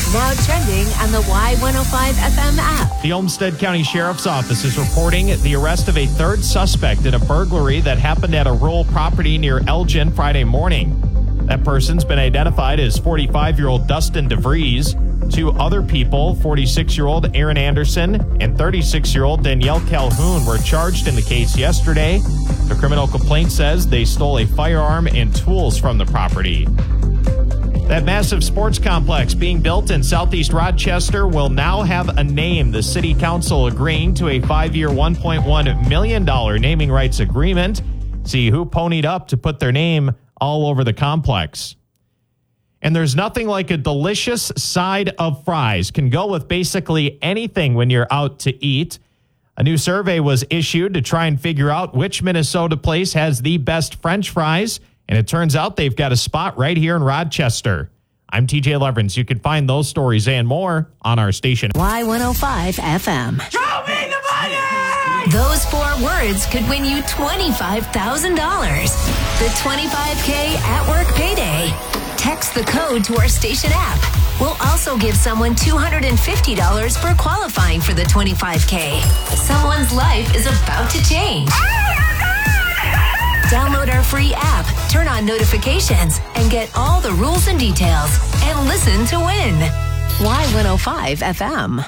Now trending on the Y105 FM app. The Olmsted County Sheriff's Office is reporting the arrest of a third suspect in a burglary that happened at a rural property near Elgin Friday morning. That person's been identified as 45-year-old Dustin DeVries. Two other people, 46-year-old Aaron Anderson and 36-year-old Danielle Calhoun, were charged in the case yesterday. The criminal complaint says they stole a firearm and tools from the property. That massive sports complex being built in southeast Rochester will now have a name. The city council agreeing to a 5-year, $1.1 million naming rights agreement. See who ponied up to put their name all over the complex. And there's nothing like a delicious side of fries. Can go with basically anything when you're out to eat. A new survey was issued to try and figure out which Minnesota place has the best French fries. And it turns out they've got a spot right here in Rochester. I'm TJ Leverins. You can find those stories and more on our station. Y105 FM. Show me the money! Those 4 words could win you $25,000. The 25K at work payday. Text the code to our station app. We'll also give someone $250 for qualifying for the 25K. Someone's life is about to change. Download our free app, turn on notifications, and get all the rules and details. And listen to win. Y105 FM.